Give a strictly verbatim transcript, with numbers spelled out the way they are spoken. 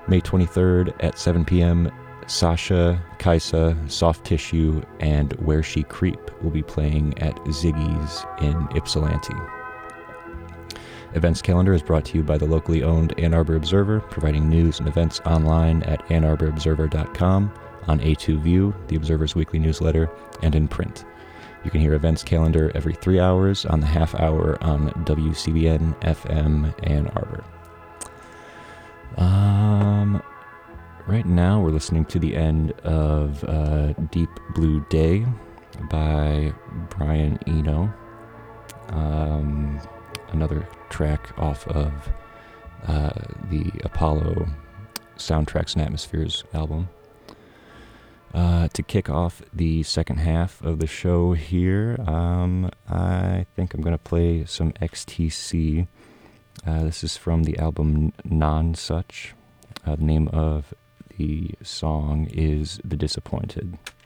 May twenty-third at seven p.m., Sasha, Kaisa, Soft Tissue, and Where She Creep will be playing at Ziggy's in Ypsilanti. Events calendar is brought to you by the locally owned Ann Arbor Observer, providing news and events online at ann arbor observer dot com, on A two View, the Observer's weekly newsletter, and in print. You can hear events calendar every three hours on the half hour on W C B N F M Ann Arbor. Um, right now we're listening to the end of uh, Deep Blue Day by Brian Eno. Um, another track off of uh, the Apollo Soundtracks and Atmospheres album. Uh, to kick off the second half of the show here, um, I think I'm going to play some X T C. Uh, this is from the album Non-Such. Uh, the name of the song is The Disappointed.